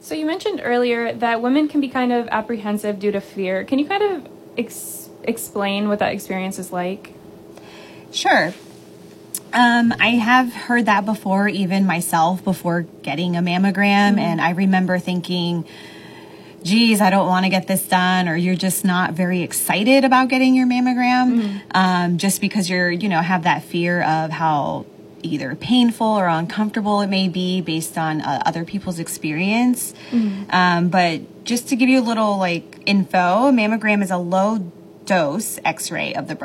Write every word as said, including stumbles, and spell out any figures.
So you mentioned earlier that women can be kind of apprehensive due to fear. Can you kind of ex- explain what that experience is like? Sure. Um, I have heard that before, even myself, before getting a mammogram. Mm-hmm. And I remember thinking, geez, I don't want to get this done, or you're just not very excited about getting your mammogram, mm-hmm. um, just because you're, you know, have that fear of how either painful or uncomfortable it may be based on uh, other people's experience. Mm-hmm. Um, but just to give you a little like info, a mammogram is a low dose x-ray of the breast.